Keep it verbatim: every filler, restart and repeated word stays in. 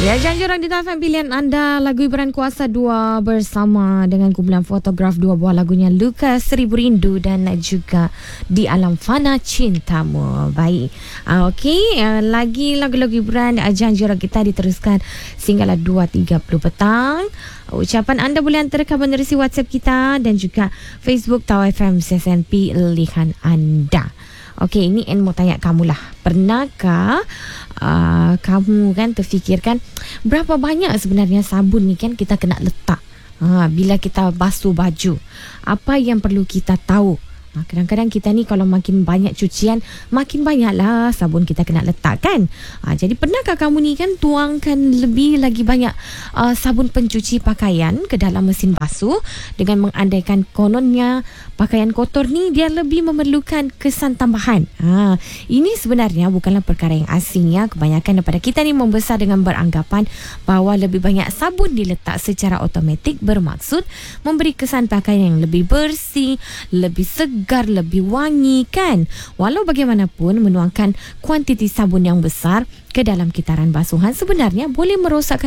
Ya, janji orang di T F M pilihan anda lagu hiburan Kuasa dua bersama dengan kumpulan Fotograf, dua buah lagunya Luka, Seribu Rindu dan juga Di Alam Fana Cintamu. Baik, uh, okey, uh, lagi lagu-lagu hiburan uh, janji orang kita diteruskan sehinggalah dua tiga puluh petang. Ucapan anda boleh hantarkan menerusi WhatsApp kita dan juga Facebook Tau F M S S N pilihan anda. Okey, ini En mau tanya kamu lah. Pernahkah uh, kamu kan terfikirkan berapa banyak sebenarnya sabun ni kan kita kena letak ha, bila kita basuh baju? Apa yang perlu kita tahu? Ha, kadang-kadang kita ni kalau makin banyak cucian, makin banyaklah sabun kita kena letak kan? Ha, jadi pernahkah kamu ni kan tuangkan lebih lagi banyak uh, sabun pencuci pakaian ke dalam mesin basuh dengan mengandaikan kononnya pakaian kotor ni dia lebih memerlukan kesan tambahan. Ha, ini sebenarnya bukanlah perkara yang asing ya. Kebanyakan daripada kita ni membesar dengan beranggapan bahawa lebih banyak sabun diletak secara automatik bermaksud memberi kesan pakaian yang lebih bersih, lebih segar, lebih wangi kan. Walau bagaimanapun menuangkan kuantiti sabun yang besar ke dalam kitaran basuhan sebenarnya boleh merosakkan